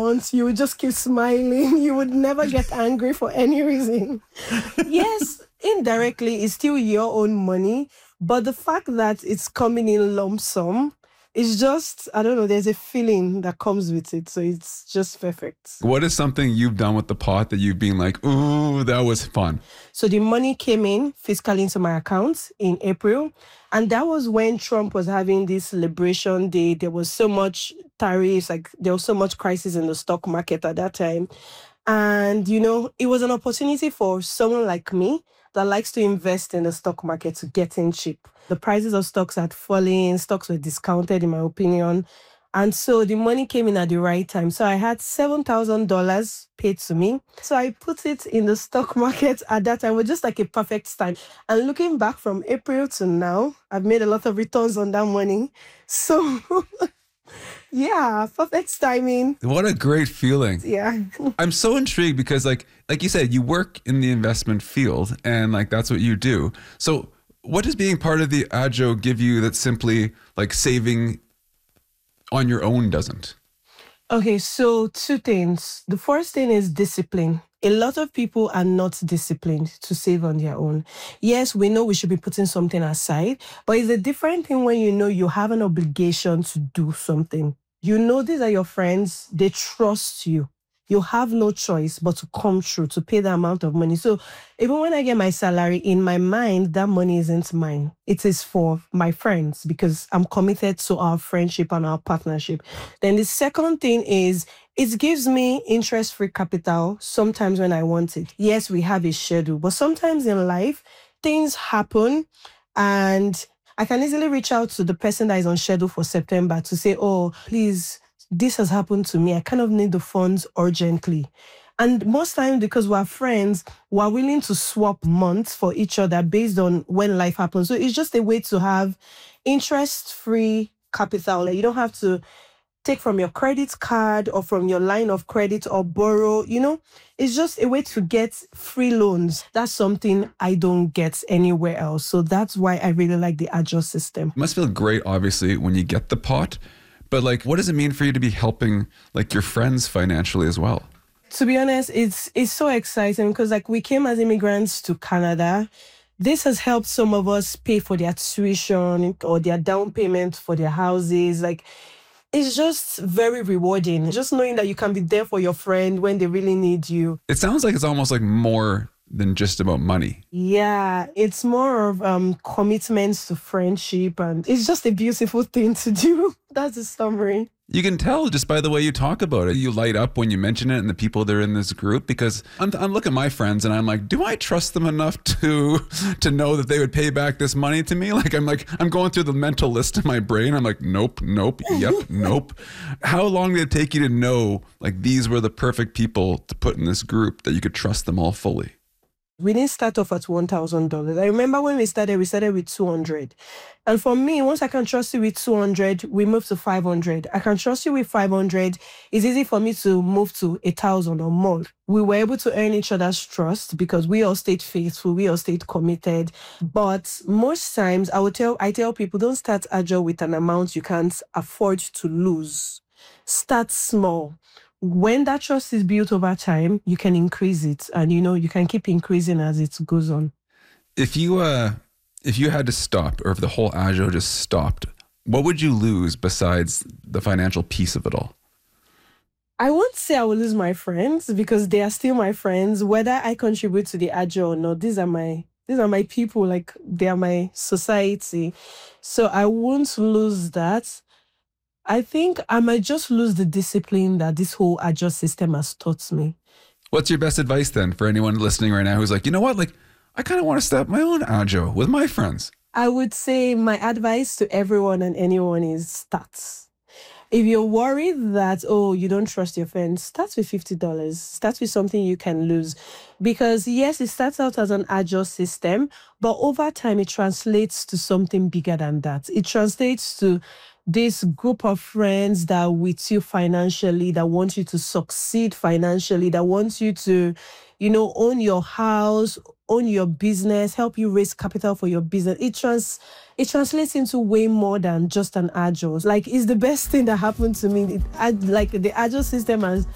months, you would just keep smiling. You would never get angry for any reason. Yes, indirectly, it's still your own money. But the fact that it's coming in lump sum, it's just, I don't know, there's a feeling that comes with it. So it's just perfect. What is something you've done with the pot that you've been like, ooh, that was fun? So the money came in fiscally into my account in April. And that was when Trump was having this Liberation Day. There was so much tariffs, like there was so much crisis in the stock market at that time. And, it was an opportunity for someone like me that likes to invest in the stock market to get in cheap. The prices of stocks had fallen, stocks were discounted, in my opinion. And so the money came in at the right time. So I had $7,000 paid to me. So I put it in the stock market at that time. It was just like a perfect time. And looking back from April to now, I've made a lot of returns on that money. So yeah, perfect timing. What a great feeling. Yeah. I'm so intrigued because like you said, you work in the investment field and like that's what you do. So what does being part of the Ajo give you that simply like saving on your own doesn't? Okay, so two things. The first thing is discipline. A lot of people are not disciplined to save on their own. Yes, we know we should be putting something aside, but it's a different thing when you know you have an obligation to do something. You know these are your friends, they trust you. You have no choice but to come through, to pay the amount of money. So even when I get my salary, in my mind, that money isn't mine. It is for my friends because I'm committed to our friendship and our partnership. Then the second thing is it gives me interest-free capital sometimes when I want it. Yes, we have a schedule, but sometimes in life, things happen and I can easily reach out to the person that is on schedule for September to say, oh, please, this has happened to me. I kind of need the funds urgently. And most times, because we're friends, we're willing to swap months for each other based on when life happens. So it's just a way to have interest-free capital. Like you don't have to take from your credit card or from your line of credit or borrow, it's just a way to get free loans. That's something I don't get anywhere else. So that's why I really like the Ajo system. It must feel great, obviously, when you get the pot. But like, what does it mean for you to be helping like your friends financially as well? To be honest, it's so exciting because like we came as immigrants to Canada. This has helped some of us pay for their tuition or their down payment for their houses. Like, it's just very rewarding. Just knowing that you can be there for your friend when they really need you. It sounds like it's almost like more than just about money. Yeah, it's more of commitments to friendship, and it's just a beautiful thing to do. That's the summary. You can tell just by the way you talk about it. You light up when you mention it and the people that are in this group, because I'm looking at my friends and I'm like, do I trust them enough to know that they would pay back this money to me? I'm going through the mental list in my brain. I'm like, nope, yep, nope. How long did it take you to know like these were the perfect people to put in this group that you could trust them all fully? We didn't start off at $1,000. I remember when we started with $200. And for me, once I can trust you with 200, we moved to 500. I can trust you with 500. It's easy for me to move to 1,000 or more. We were able to earn each other's trust because we all stayed faithful. We all stayed committed. But most times I tell people, don't start Ajo with an amount you can't afford to lose. Start small. When that trust is built over time, you can increase it, and you can keep increasing as it goes on. If you had to stop, or if the whole Ajo just stopped, what would you lose besides the financial piece of it all? I won't say I will lose my friends because they are still my friends, whether I contribute to the Ajo or not. These are my people, like they are my society. So I won't lose that. I think I might just lose the discipline that this whole Ajo system has taught me. What's your best advice then for anyone listening right now who's like, you know what, like I kind of want to start my own Ajo with my friends? I would say my advice to everyone and anyone is start. If you're worried that, you don't trust your friends, start with $50. Start with something you can lose. Because yes, it starts out as an Ajo system, but over time it translates to something bigger than that. It translates to this group of friends that are with you financially, that want you to succeed financially, that want you to, own your house, own your business, help you raise capital for your business. It translates into way more than just an Ajo. Like, it's the best thing that happened to me. The Ajo system has